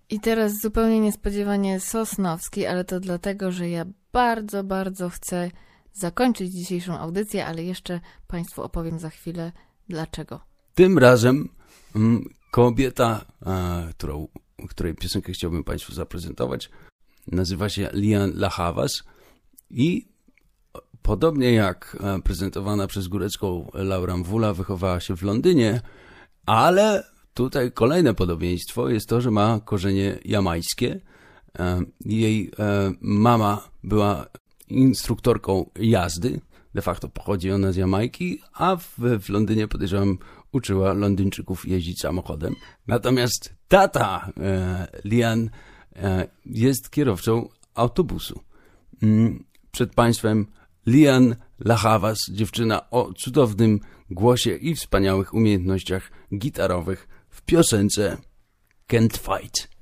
I teraz zupełnie niespodziewanie Sosnowski, ale to dlatego, że ja bardzo, bardzo chcę zakończyć dzisiejszą audycję, ale jeszcze Państwu opowiem za chwilę dlaczego. Tym razem kobieta, której piosenkę chciałbym Państwu zaprezentować, nazywa się Lian La-Havas i podobnie jak prezentowana przez Górecką Laura Mvula wychowała się w Londynie, ale tutaj kolejne podobieństwo jest to, że ma korzenie jamajskie. Jej mama była instruktorką jazdy, de facto pochodzi ona z Jamajki, a w Londynie, podejrzewam, uczyła Londyńczyków jeździć samochodem. Natomiast tata Lian jest kierowcą autobusu. Przed Państwem Lian La-Havas, dziewczyna o cudownym głosie i wspaniałych umiejętnościach gitarowych w piosence Can't Fight.